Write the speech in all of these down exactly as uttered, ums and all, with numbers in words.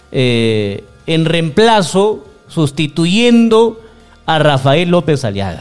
eh, en reemplazo, sustituyendo a Rafael López Aliaga.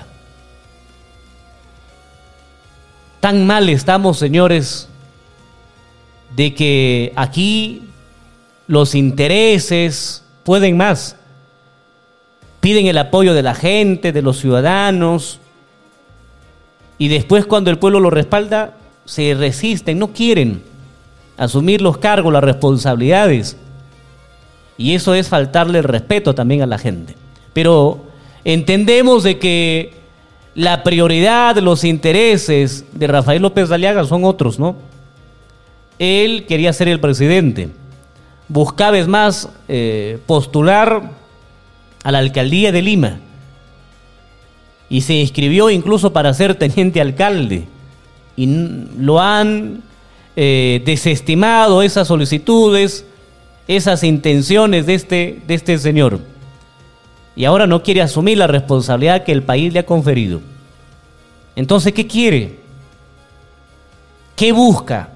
Tan mal estamos, señores, de que aquí los intereses pueden más. Piden el apoyo de la gente, de los ciudadanos, y después, cuando el pueblo lo respalda, se resisten, no quieren asumir los cargos, las responsabilidades. Y eso es faltarle el respeto también a la gente. Pero entendemos de que la prioridad, los intereses de Rafael López Aliaga son otros, ¿no? Él quería ser el presidente. Buscaba, es más, eh, postular a la alcaldía de Lima. Y se inscribió incluso para ser teniente alcalde. Y lo han eh, desestimado esas solicitudes, esas intenciones de este, de este señor. Y ahora no quiere asumir la responsabilidad que el país le ha conferido. Entonces, ¿qué quiere? ¿Qué busca?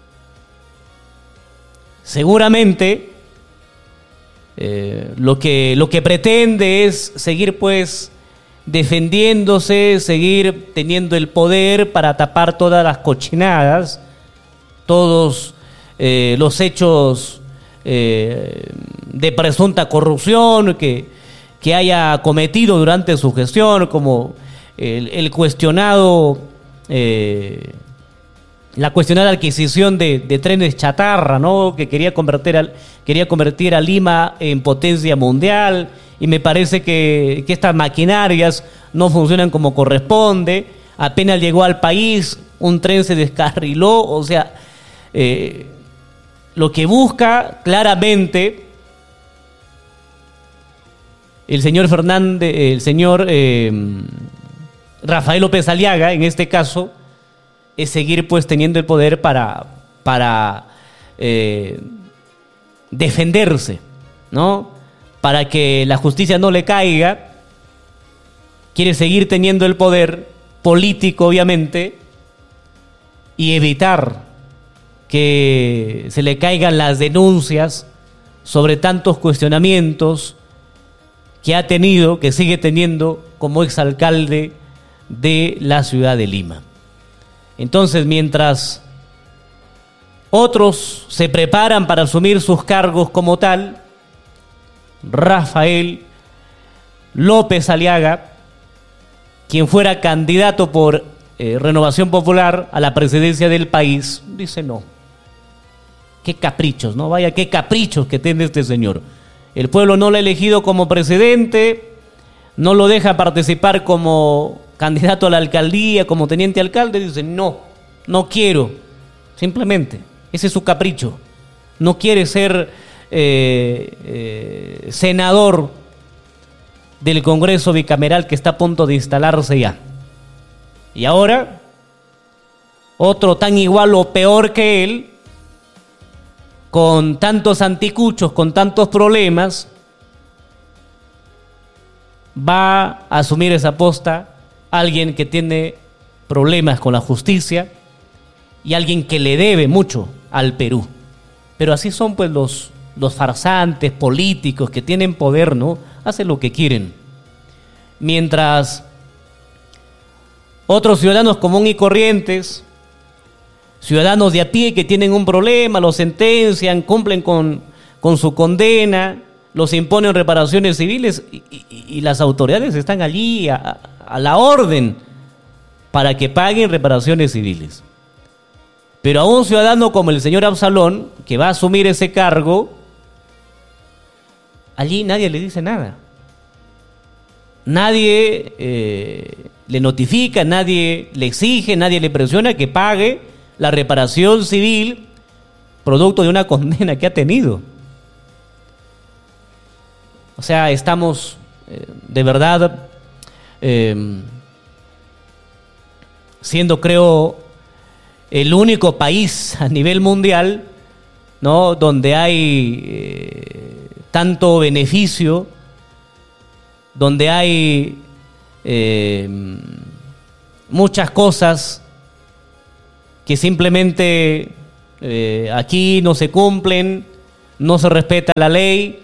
Seguramente eh, lo que, lo que pretende es seguir, pues, defendiéndose, seguir teniendo el poder para tapar todas las cochinadas, todos eh, los hechos eh, de presunta corrupción que, que haya cometido durante su gestión, como el, el cuestionado, eh, la cuestionada adquisición de, de trenes chatarra, ¿no? Que quería convertir, al, quería convertir a Lima en potencia mundial. Y me parece que, que estas maquinarias no funcionan como corresponde. Apenas llegó al país, un tren se descarriló. O sea, eh, lo que busca claramente el señor Fernández, el señor eh, Rafael López Aliaga, en este caso, es seguir, pues, teniendo el poder para, para eh, defenderse, ¿no? Para que la justicia no le caiga. Quiere seguir teniendo el poder político, obviamente, y evitar que se le caigan las denuncias sobre tantos cuestionamientos que ha tenido, que sigue teniendo como exalcalde de la ciudad de Lima. Entonces, mientras otros se preparan para asumir sus cargos como tal, Rafael López Aliaga, quien fuera candidato por eh, Renovación Popular a la presidencia del país, dice no. Qué caprichos, ¿no? Vaya, qué caprichos que tiene este señor. El pueblo no lo ha elegido como presidente, no lo deja participar como candidato a la alcaldía, como teniente alcalde. Dice no, no quiero. Simplemente, ese es su capricho. No quiere ser Eh, eh, senador del Congreso bicameral que está a punto de instalarse ya. Y ahora otro tan igual o peor que él, con tantos anticuchos, con tantos problemas, va a asumir esa posta alguien que tiene problemas con la justicia y alguien que le debe mucho al Perú. Pero así son, pues, los los farsantes políticos que tienen poder, ¿no? Hacen lo que quieren. Mientras otros ciudadanos comunes y corrientes, ciudadanos de a pie que tienen un problema, los sentencian, cumplen con, con su condena, los imponen reparaciones civiles y, y, y las autoridades están allí a, a la orden para que paguen reparaciones civiles. Pero a un ciudadano como el señor Absalón, que va a asumir ese cargo, allí nadie le dice nada. Nadie eh, le notifica, nadie le exige, nadie le presiona que pague la reparación civil producto de una condena que ha tenido. O sea, estamos eh, de verdad eh, siendo, creo, el único país a nivel mundial, ¿no?, donde hay eh, tanto beneficio, donde hay eh, muchas cosas que simplemente eh, aquí no se cumplen, no se respeta la ley.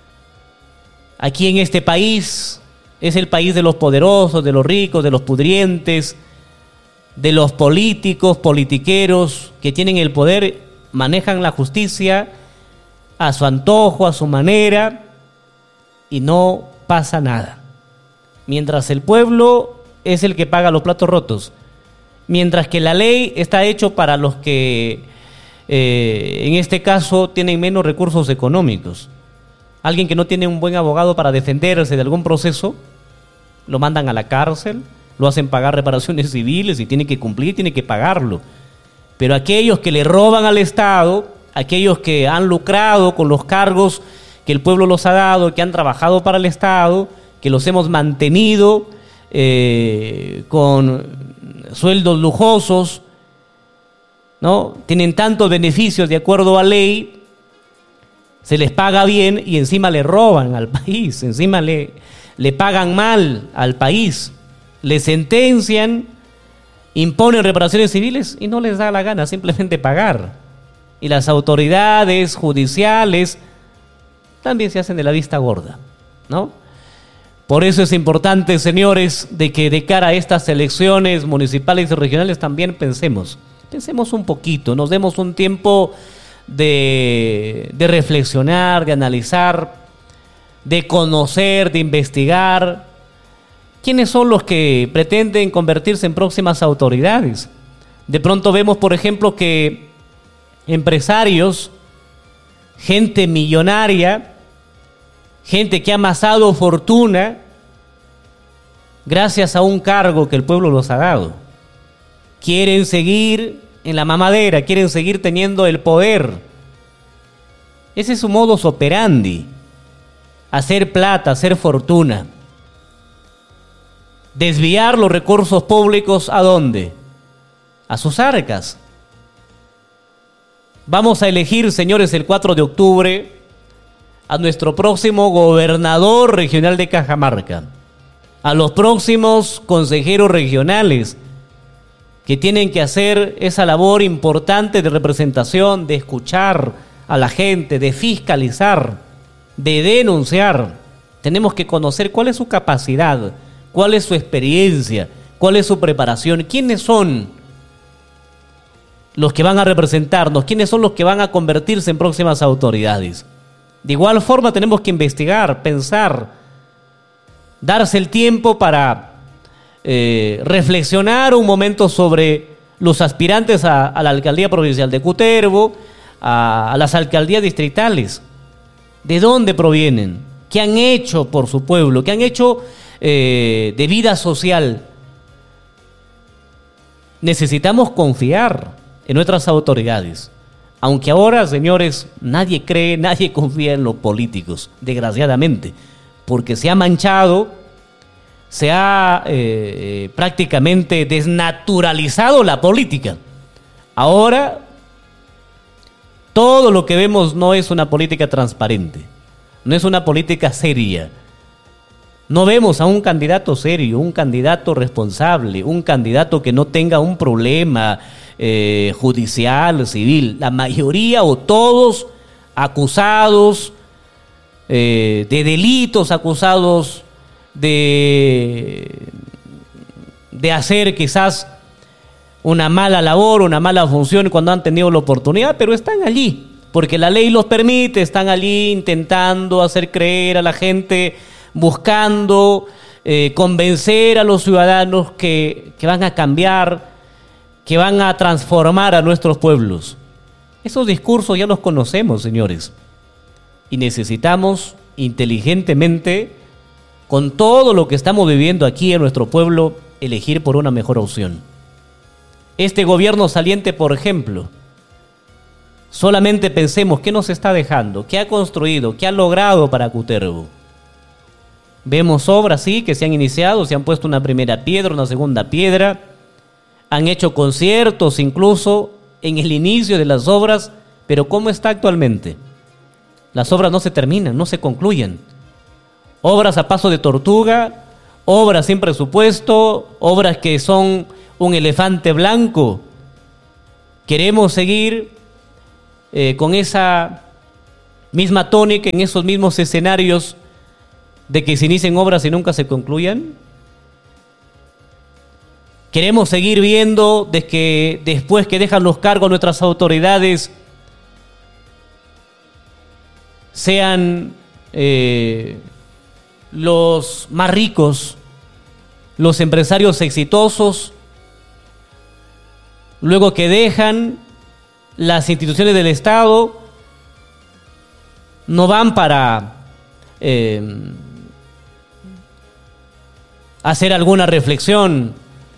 Aquí en este país es el país de los poderosos, de los ricos, de los pudientes, de los políticos, politiqueros que tienen el poder, manejan la justicia a su antojo, a su manera, y no pasa nada. Mientras el pueblo es el que paga los platos rotos, mientras que la ley está hecho para los que, eh, en este caso, tienen menos recursos económicos. Alguien que no tiene un buen abogado para defenderse de algún proceso, lo mandan a la cárcel, lo hacen pagar reparaciones civiles y tiene que cumplir, tiene que pagarlo. Pero aquellos que le roban al Estado, aquellos que han lucrado con los cargos que el pueblo los ha dado, que han trabajado para el Estado, que los hemos mantenido eh, con sueldos lujosos, ¿no? Tienen tantos beneficios de acuerdo a ley, se les paga bien y encima le roban al país, encima le, le pagan mal al país, le sentencian, imponen reparaciones civiles y no les da la gana simplemente pagar. Y las autoridades judiciales también se hacen de la vista gorda, ¿no? Por eso es importante, señores, de que de cara a estas elecciones municipales y regionales también pensemos, pensemos un poquito, nos demos un tiempo de, de reflexionar, de analizar, de conocer, de investigar quiénes son los que pretenden convertirse en próximas autoridades. De pronto vemos, por ejemplo, que empresarios, gente millonaria, gente que ha amasado fortuna gracias a un cargo que el pueblo los ha dado, quieren seguir en la mamadera, quieren seguir teniendo el poder. Ese es su modus operandi, hacer plata, hacer fortuna, desviar los recursos públicos ¿a dónde? A sus arcas. Vamos a elegir, señores, el cuatro de octubre a nuestro próximo gobernador regional de Cajamarca, a los próximos consejeros regionales que tienen que hacer esa labor importante de representación, de escuchar a la gente, de fiscalizar, de denunciar. Tenemos que conocer cuál es su capacidad, cuál es su experiencia, cuál es su preparación, quiénes son los que van a representarnos, quiénes son los que van a convertirse en próximas autoridades. De igual forma tenemos que investigar, pensar, darse el tiempo para eh, reflexionar un momento sobre los aspirantes a, a la alcaldía provincial de Cutervo, a, a las alcaldías distritales. ¿De dónde provienen? ¿Qué han hecho por su pueblo? ¿Qué han hecho eh, de vida social? Necesitamos confiar en nuestras autoridades. Aunque ahora, señores, nadie cree, nadie confía en los políticos, desgraciadamente, porque se ha manchado, se ha eh, prácticamente desnaturalizado la política. Ahora, todo lo que vemos no es una política transparente, no es una política seria. No vemos a un candidato serio, un candidato responsable, un candidato que no tenga un problema eh, judicial, civil. La mayoría o todos acusados eh, de delitos, acusados de, de hacer quizás una mala labor, una mala función cuando han tenido la oportunidad, pero están allí, porque la ley los permite, están allí intentando hacer creer a la gente, buscando eh, convencer a los ciudadanos que, que van a cambiar, que van a transformar a nuestros pueblos. Esos discursos ya los conocemos, señores, y necesitamos inteligentemente, con todo lo que estamos viviendo aquí en nuestro pueblo, elegir por una mejor opción. Este gobierno saliente, por ejemplo, solamente pensemos qué nos está dejando, qué ha construido, qué ha logrado para Cutervo. Vemos obras, sí, que se han iniciado, se han puesto una primera piedra, una segunda piedra, han hecho conciertos incluso en el inicio de las obras, pero ¿cómo está actualmente? Las obras no se terminan, no se concluyen. Obras a paso de tortuga, obras sin presupuesto, obras que son un elefante blanco. Queremos seguir eh, con esa Misma tónica en esos mismos escenarios de que se inicien obras y nunca se concluyan. Queremos seguir viendo de que después que dejan los cargos nuestras autoridades sean eh, los más ricos, los empresarios exitosos, luego que dejan las instituciones del Estado, no van para eh, hacer alguna reflexión,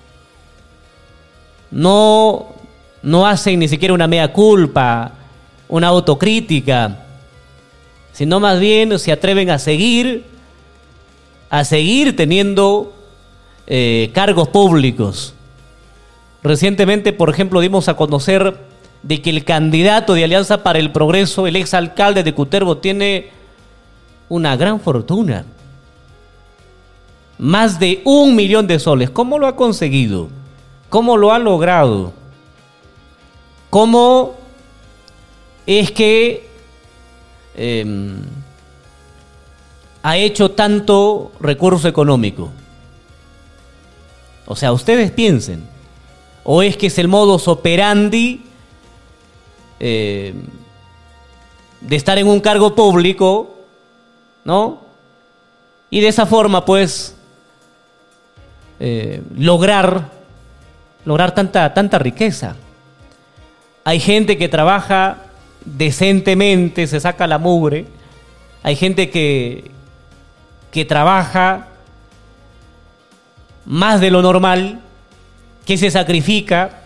no, no hacen ni siquiera una mea culpa, una autocrítica, sino más bien se atreven a seguir, a seguir teniendo eh, cargos públicos. Recientemente, por ejemplo, dimos a conocer de que el candidato de Alianza para el Progreso, el exalcalde de Cutervo, tiene una gran fortuna. Más de un millón de soles. ¿Cómo lo ha conseguido? ¿Cómo lo ha logrado? ¿Cómo es que eh, ha hecho tanto recurso económico? O sea, ustedes piensen. ¿O es que es el modus operandi eh, de estar en un cargo público, ¿no? Y de esa forma, pues, eh, lograr, lograr tanta, tanta riqueza. Hay gente que trabaja decentemente, se saca la mugre. Hay gente que, que trabaja más de lo normal, que se sacrifica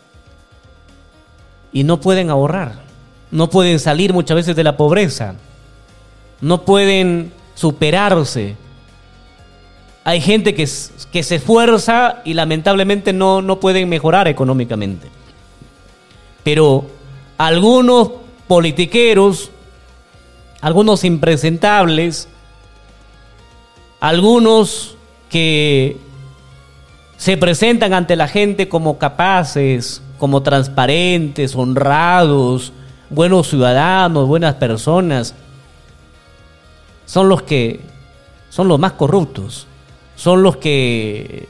y no pueden ahorrar, no pueden salir muchas veces de la pobreza, no pueden superarse. Hay gente que, que se esfuerza y lamentablemente no, no pueden mejorar económicamente. Pero algunos politiqueros, algunos impresentables, algunos que se presentan ante la gente como capaces, como transparentes, honrados, buenos ciudadanos, buenas personas, son los que son los más corruptos, son los que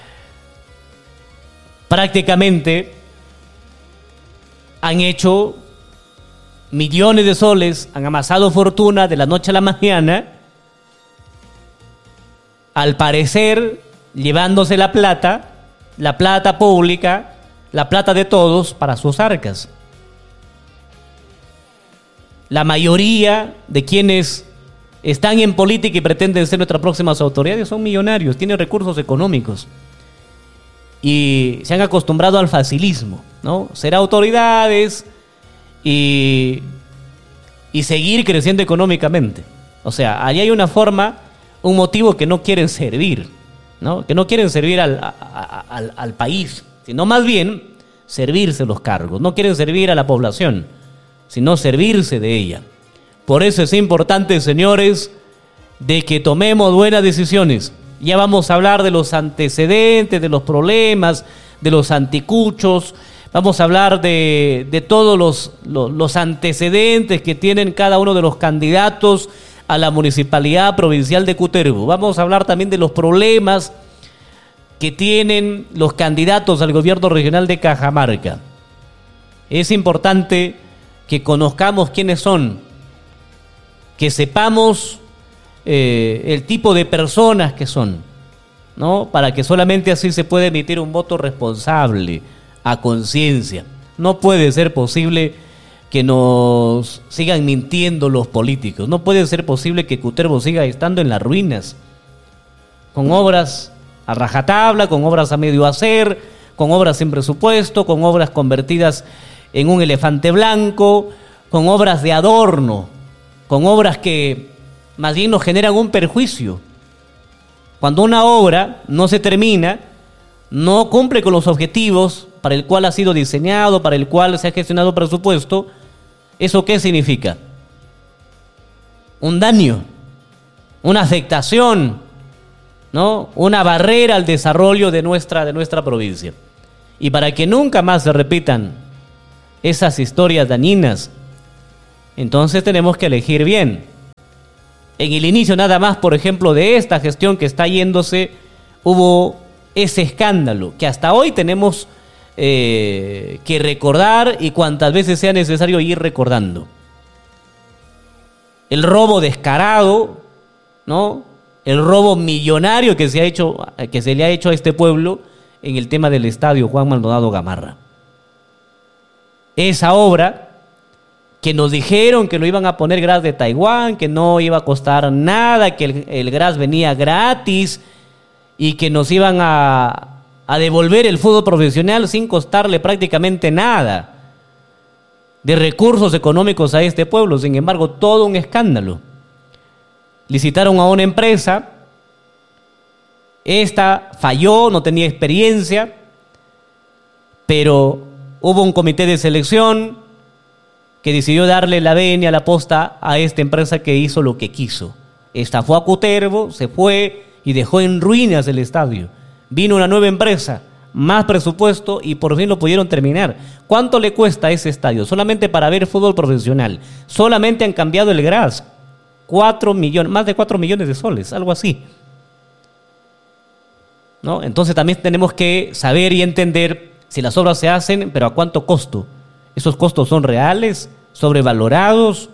prácticamente han hecho millones de soles, han amasado fortuna de la noche a la mañana, al parecer llevándose la plata, la plata pública, la plata de todos para sus arcas. La mayoría de quienes están en política y pretenden ser nuestras próximas autoridades son millonarios, tienen recursos económicos y se han acostumbrado al facilismo, ¿no? Ser autoridades y, y seguir creciendo económicamente. O sea, allí hay una forma, un motivo que no quieren servir, ¿no? Que no quieren servir al, a, a, al, al país, sino más bien servirse los cargos. No quieren servir a la población, sino servirse de ella. Por eso es importante, señores, de que tomemos buenas decisiones. Ya vamos a hablar de los antecedentes, de los problemas, de los anticuchos. Vamos a hablar de, de todos los, los, los antecedentes que tienen cada uno de los candidatos a la Municipalidad Provincial de Cutervo. Vamos a hablar también de los problemas que tienen los candidatos al gobierno regional de Cajamarca. Es importante que conozcamos quiénes son, que sepamos eh, el tipo de personas que son, ¿no? Para que solamente así se pueda emitir un voto responsable, a conciencia. No puede ser posible que nos sigan mintiendo los políticos. No puede ser posible que Cutervo siga estando en las ruinas, con obras a rajatabla, con obras a medio hacer, con obras sin presupuesto, con obras convertidas en un elefante blanco, con obras de adorno, con obras que más bien nos generan un perjuicio. Cuando una obra no se termina, no cumple con los objetivos para el cual ha sido diseñado, para el cual se ha gestionado presupuesto, ¿eso qué significa? Un daño, una afectación, ¿no? Una barrera al desarrollo de nuestra, de nuestra provincia. Y para que nunca más se repitan esas historias dañinas, Entonces tenemos que elegir bien. En el inicio nada más, por ejemplo, de esta gestión que está yéndose, hubo ese escándalo que hasta hoy tenemos eh, que recordar y cuantas veces sea necesario ir recordando. El robo descarado, ¿no? El robo millonario que se ha hecho, que se le ha hecho a este pueblo en el tema del estadio Juan Maldonado Gamarra. Esa obra que nos dijeron que no iban a poner gras de Taiwán, que no iba a costar nada, que el, el gras venía gratis y que nos iban a, a devolver el fútbol profesional sin costarle prácticamente nada de recursos económicos a este pueblo. Sin embargo, todo un escándalo. Licitaron a una empresa, esta falló, no tenía experiencia, pero hubo un comité de selección que decidió darle la venia, la posta a esta empresa que hizo lo que quiso. Estafó a Cutervo, se fue y dejó en ruinas el estadio. Vino una nueva empresa, más presupuesto y por fin lo pudieron terminar. ¿Cuánto le cuesta ese estadio? Solamente para ver fútbol profesional. Solamente han cambiado el gras. Cuatro millones, más de cuatro millones de soles, algo así. ¿No? Entonces también tenemos que saber y entender si las obras se hacen, pero a cuánto costo. ¿Esos costos son reales, sobrevalorados?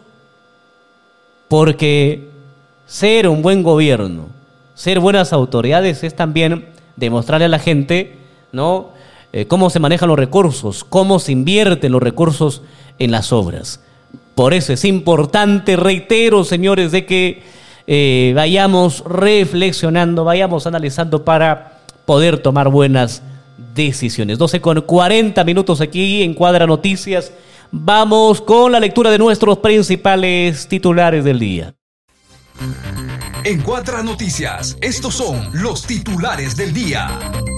Porque ser un buen gobierno, ser buenas autoridades es también demostrarle a la gente, ¿no? Eh, cómo se manejan los recursos, cómo se invierten los recursos en las obras. Por eso es importante, reitero, señores, de que eh, vayamos reflexionando, vayamos analizando para poder tomar buenas decisiones. doce con cuarenta minutos aquí en Cuadra Noticias. Vamos con la lectura de nuestros principales titulares del día. En Cuadra Noticias, estos son los titulares del día.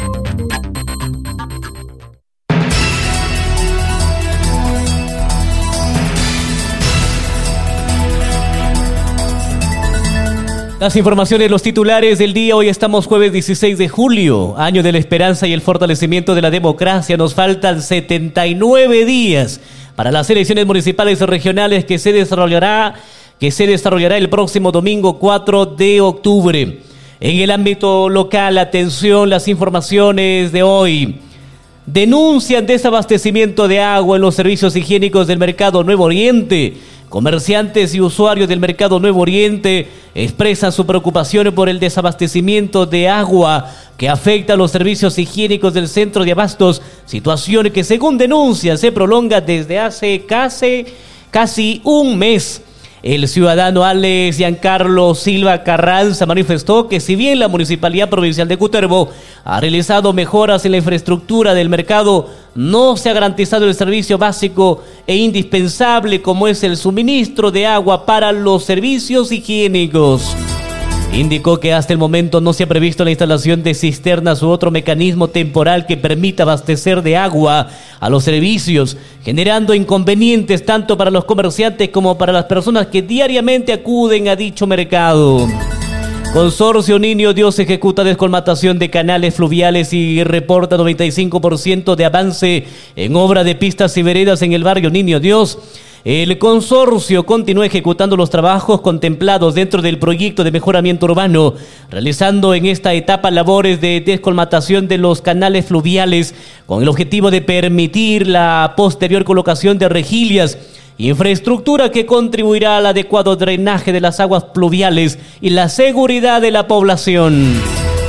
Las informaciones, los titulares del día. Hoy estamos jueves dieciséis de julio, año de la esperanza y el fortalecimiento de la democracia. Nos faltan setenta y nueve días para las elecciones municipales y regionales que se desarrollará, que se desarrollará el próximo domingo cuatro de octubre. En el ámbito local, atención, las informaciones de hoy. Denuncian desabastecimiento de agua en los servicios higiénicos del Mercado Nuevo Oriente. Comerciantes y usuarios del Mercado Nuevo Oriente expresan su preocupación por el desabastecimiento de agua que afecta a los servicios higiénicos del centro de abastos, situación que según denuncian se prolonga desde hace casi, casi un mes. El ciudadano Alex Giancarlo Silva Carranza manifestó que si bien la Municipalidad Provincial de Cutervo ha realizado mejoras en la infraestructura del mercado, no se ha garantizado el servicio básico e indispensable como es el suministro de agua para los servicios higiénicos. Indicó que hasta el momento no se ha previsto la instalación de cisternas u otro mecanismo temporal que permita abastecer de agua a los servicios, generando inconvenientes tanto para los comerciantes como para las personas que diariamente acuden a dicho mercado. Consorcio Niño Dios ejecuta descolmatación de canales fluviales y reporta noventa y cinco por ciento de avance en obra de pistas y veredas en el barrio Niño Dios. El consorcio continúa ejecutando los trabajos contemplados dentro del proyecto de mejoramiento urbano, realizando en esta etapa labores de descolmatación de los canales fluviales con el objetivo de permitir la posterior colocación de rejillas, infraestructura que contribuirá al adecuado drenaje de las aguas pluviales y la seguridad de la población.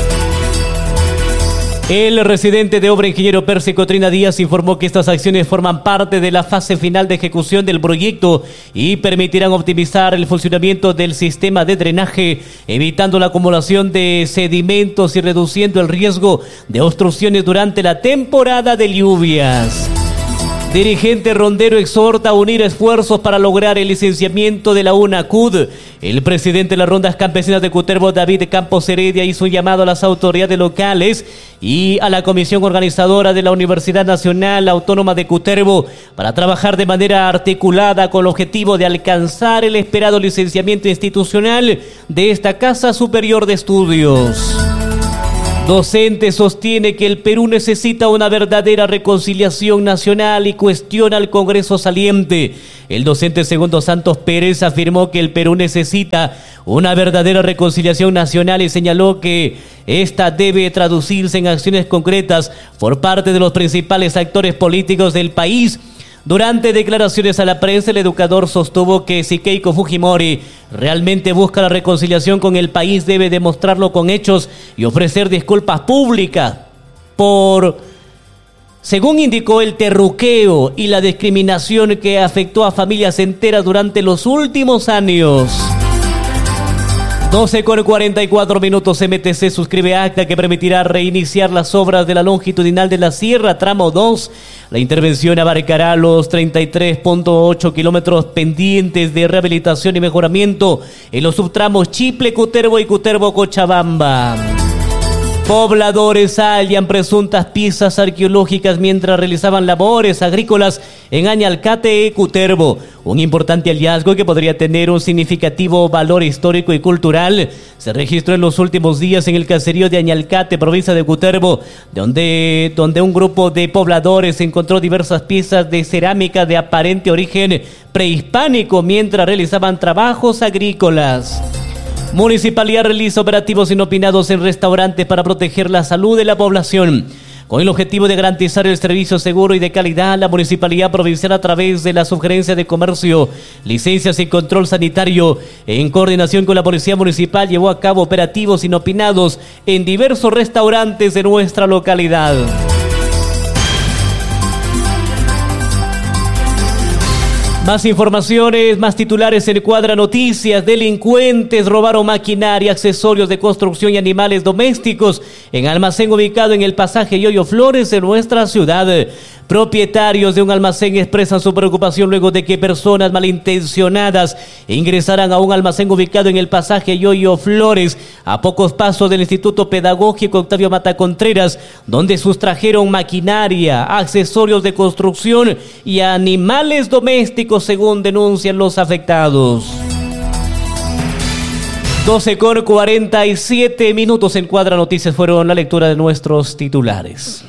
El residente de obra ingeniero Pérsico Trina Díaz informó que estas acciones forman parte de la fase final de ejecución del proyecto y permitirán optimizar el funcionamiento del sistema de drenaje, evitando la acumulación de sedimentos y reduciendo el riesgo de obstrucciones durante la temporada de lluvias. Dirigente rondero exhorta a unir esfuerzos para lograr el licenciamiento de la UNACUD. El presidente de las rondas campesinas de Cutervo, David Campos Heredia, hizo un llamado a las autoridades locales y a la comisión organizadora de la Universidad Nacional Autónoma de Cutervo para trabajar de manera articulada con el objetivo de alcanzar el esperado licenciamiento institucional de esta Casa Superior de Estudios. Docente sostiene que el Perú necesita una verdadera reconciliación nacional y cuestiona al Congreso saliente. El docente Segundo Santos Pérez afirmó que el Perú necesita una verdadera reconciliación nacional y señaló que esta debe traducirse en acciones concretas por parte de los principales actores políticos del país. Durante declaraciones a la prensa, el educador sostuvo que si Keiko Fujimori realmente busca la reconciliación con el país, debe demostrarlo con hechos y ofrecer disculpas públicas por, según indicó, el terruqueo y la discriminación que afectó a familias enteras durante los últimos años. doce con cuarenta y cuatro minutos. M T C suscribe acta que permitirá reiniciar las obras de la longitudinal de la Sierra, tramo dos. La intervención abarcará los treinta y tres punto ocho kilómetros pendientes de rehabilitación y mejoramiento en los subtramos Chiple, Cutervo y Cutervo-Cochabamba. Pobladores hallan presuntas piezas arqueológicas mientras realizaban labores agrícolas en Añalcate y Cutervo. Un importante hallazgo que podría tener un significativo valor histórico y cultural se registró en los últimos días en el caserío de Añalcate, provincia de Cutervo, donde, donde un grupo de pobladores encontró diversas piezas de cerámica de aparente origen prehispánico mientras realizaban trabajos agrícolas. Municipalidad realiza operativos inopinados en restaurantes para proteger la salud de la población. Con el objetivo de garantizar el servicio seguro y de calidad, la Municipalidad Provincial, a través de la Sugerencia de Comercio, Licencias y Control Sanitario, en coordinación con la Policía Municipal, llevó a cabo operativos inopinados en diversos restaurantes de nuestra localidad. Más informaciones, más titulares en Cuadra Noticias. Delincuentes robaron maquinaria, accesorios de construcción y animales domésticos en almacén ubicado en el pasaje Yoyo Flores de nuestra ciudad. Propietarios de un almacén expresan su preocupación luego de que personas malintencionadas ingresaran a un almacén ubicado en el pasaje Yoyo Flores, a pocos pasos del Instituto Pedagógico Octavio Mata Contreras, donde sustrajeron maquinaria, accesorios de construcción y animales domésticos, según denuncian los afectados. doce con cuarenta y siete minutos en Cuadra Noticias fueron la lectura de nuestros titulares.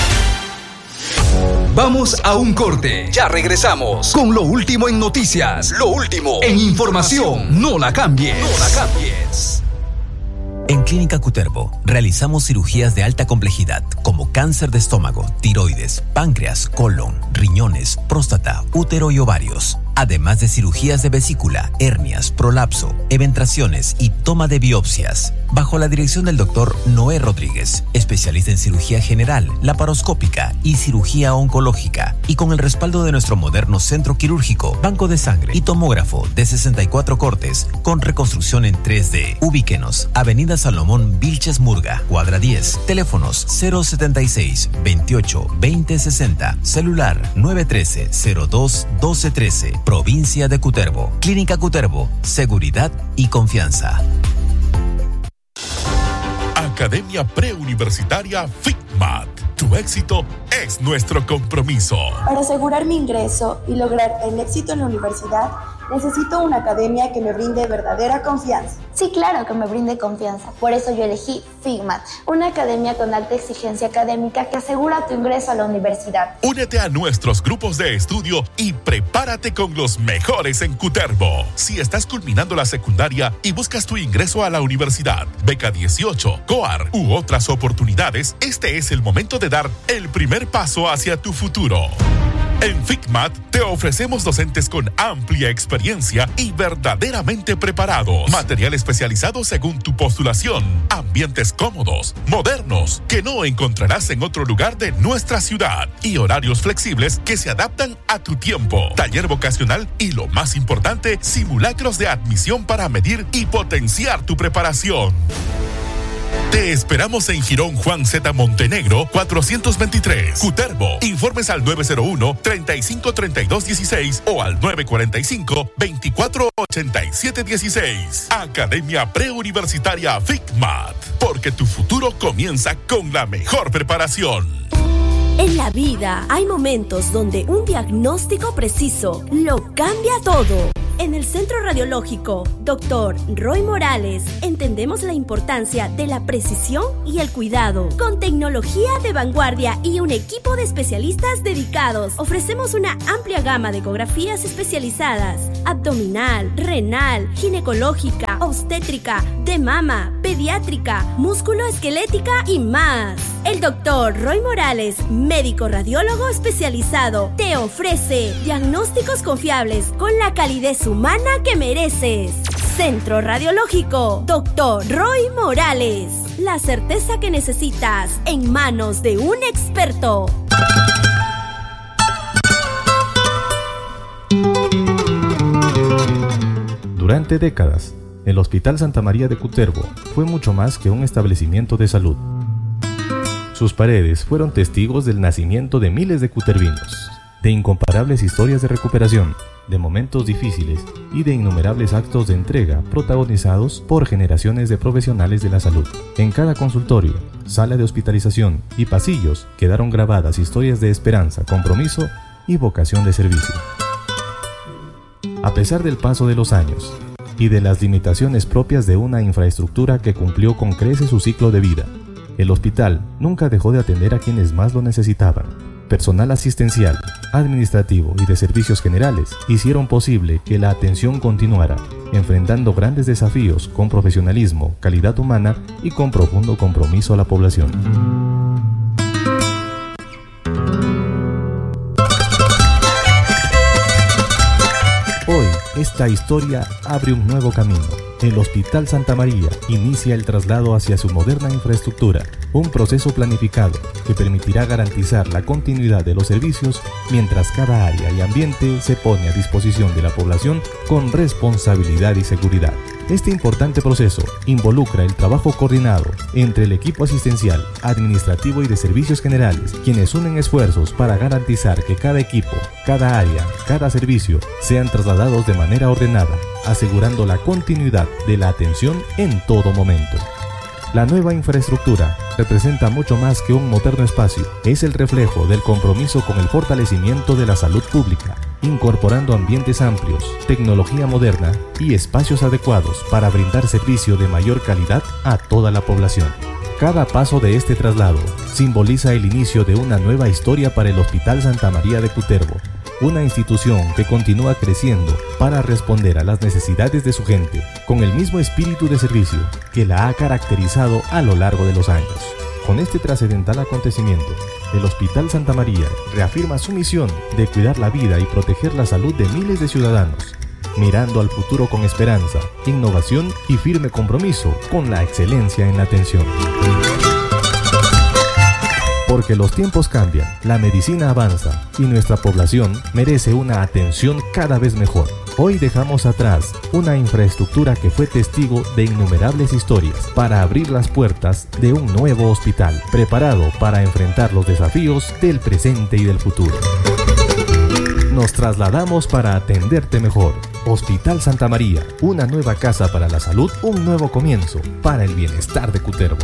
Vamos a un corte. Ya regresamos con lo último en noticias, lo último en información. No la cambies. No la cambies. En Clínica Cutervo realizamos cirugías de alta complejidad como cáncer de estómago, tiroides, páncreas, colon, riñones, próstata, útero y ovarios. Además de cirugías de vesícula, hernias, prolapso, eventraciones y toma de biopsias. Bajo la dirección del doctor Noé Rodríguez, especialista en cirugía general, laparoscópica y cirugía oncológica. Y con el respaldo de nuestro moderno centro quirúrgico, banco de sangre y tomógrafo de sesenta y cuatro cortes con reconstrucción en tres D. Ubíquenos, Avenida Salomón Vilches Murga, cuadra diez. Teléfonos cero setenta y seis, veintiocho, veinte sesenta. Celular nueve uno tres, cero dos, doce trece. Provincia de Cutervo. Clínica Cutervo. Seguridad y confianza. Academia Preuniversitaria FICMAT. Tu éxito es nuestro compromiso. Para asegurar mi ingreso y lograr el éxito en la universidad, necesito una academia que me brinde verdadera confianza. Sí, claro que me brinde confianza. Por eso yo elegí FICMAT, una academia con alta exigencia académica que asegura tu ingreso a la universidad. Únete a nuestros grupos de estudio y prepárate con los mejores en Cutervo. Si estás culminando la secundaria y buscas tu ingreso a la universidad, beca dieciocho, COAR u otras oportunidades, este es el momento de dar el primer paso hacia tu futuro. En FICMAT te ofrecemos docentes con amplia experiencia y verdaderamente preparados. Material especializado según tu postulación. Ambientes cómodos, modernos, que no encontrarás en otro lugar de nuestra ciudad. Y horarios flexibles que se adaptan a tu tiempo. Taller vocacional y, lo más importante, simulacros de admisión para medir y potenciar tu preparación. Te esperamos en Girón Juan Z. Montenegro, cuatrocientos veintitrés, Cutervo. Informes al nueve cero uno, treinta y cinco, treinta y dos dieciséis o al nueve cuarenta y cinco, veinticuatro ochenta y siete dieciséis. Academia Preuniversitaria FICMAT, porque tu futuro comienza con la mejor preparación. En la vida hay momentos donde un diagnóstico preciso lo cambia todo. En el Centro Radiológico doctor Roy Morales, entre entendemos la importancia de la precisión y el cuidado. Con tecnología de vanguardia y un equipo de especialistas dedicados, ofrecemos una amplia gama de ecografías especializadas: abdominal, renal, ginecológica, obstétrica, de mama, pediátrica, musculoesquelética y más. El doctor Roy Morales, médico radiólogo especializado, te ofrece diagnósticos confiables con la calidez humana que mereces. Centro Radiológico doctor Roy Morales. La certeza que necesitas en manos de un experto. Durante décadas, el Hospital Santa María de Cutervo fue mucho más que un establecimiento de salud. Sus paredes fueron testigos del nacimiento de miles de cutervinos, de incomparables historias de recuperación, de momentos difíciles y de innumerables actos de entrega protagonizados por generaciones de profesionales de la salud. En cada consultorio, sala de hospitalización y pasillos quedaron grabadas historias de esperanza, compromiso y vocación de servicio. A pesar del paso de los años y de las limitaciones propias de una infraestructura que cumplió con creces su ciclo de vida, el hospital nunca dejó de atender a quienes más lo necesitaban. Personal asistencial, administrativo y de servicios generales hicieron posible que la atención continuara, enfrentando grandes desafíos con profesionalismo, calidad humana y con profundo compromiso a la población. Hoy, esta historia abre un nuevo camino. El Hospital Santa María inicia el traslado hacia su moderna infraestructura, un proceso planificado que permitirá garantizar la continuidad de los servicios mientras cada área y ambiente se pone a disposición de la población con responsabilidad y seguridad. Este importante proceso involucra el trabajo coordinado entre el equipo asistencial, administrativo y de servicios generales, quienes unen esfuerzos para garantizar que cada equipo, cada área, cada servicio sean trasladados de manera ordenada, asegurando la continuidad de la atención en todo momento. La nueva infraestructura representa mucho más que un moderno espacio, es el reflejo del compromiso con el fortalecimiento de la salud pública, incorporando ambientes amplios, tecnología moderna y espacios adecuados para brindar servicio de mayor calidad a toda la población. Cada paso de este traslado simboliza el inicio de una nueva historia para el Hospital Santa María de Cutervo, una institución que continúa creciendo para responder a las necesidades de su gente, con el mismo espíritu de servicio que la ha caracterizado a lo largo de los años. Con este trascendental acontecimiento, el Hospital Santa María reafirma su misión de cuidar la vida y proteger la salud de miles de ciudadanos, mirando al futuro con esperanza, innovación y firme compromiso con la excelencia en la atención. Porque los tiempos cambian, la medicina avanza y nuestra población merece una atención cada vez mejor. Hoy dejamos atrás una infraestructura que fue testigo de innumerables historias para abrir las puertas de un nuevo hospital, preparado para enfrentar los desafíos del presente y del futuro. Nos trasladamos para atenderte mejor. Hospital Santa María, una nueva casa para la salud, un nuevo comienzo para el bienestar de Cutervo.